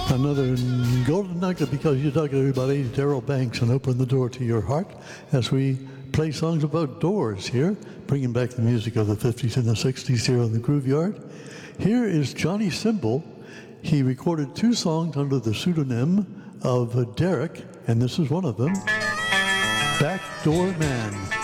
Another golden nugget because you talk to everybody, Daryl Banks, and open the door to your heart as we play songs about doors here, bringing back the music of the 50s and the 60s here on the Groove Yard. Here is Johnny Cymbal. He recorded 2 songs under the pseudonym of Derek, and this is one of them, Backdoor Man.